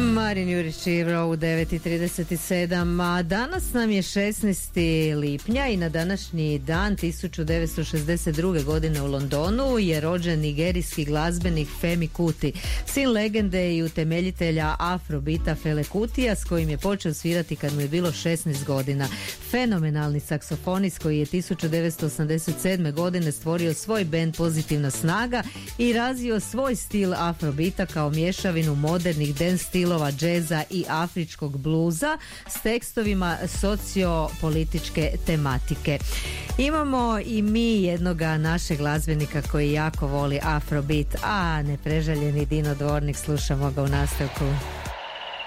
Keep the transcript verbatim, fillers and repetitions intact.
Marin Jurić i u devet i trideset sedam, a danas nam je šesnaesti lipnja i na današnji dan tisuću devetsto šezdeset druge. godine u Londonu je rođen nigerijski glazbenik Femi Kuti, sin legende i utemeljitelja Afrobita Fele Kutija, s kojim je počeo svirati kad mu je bilo šesnaest godina. Fenomenalni saksofonist koji je tisuću devetsto osamdeset sedme. godine stvorio svoj bend Pozitivna snaga i razvio svoj stil Afrobita kao mješavinu modernih dance stilova, džeza i afričkog bluza s tekstovima sociopolitičke tematike. Imamo i mi jednoga našeg glazbenika koji jako voli Afrobeat, a neprežaljeni Dino Dvornik, slušamo ga u nastavku.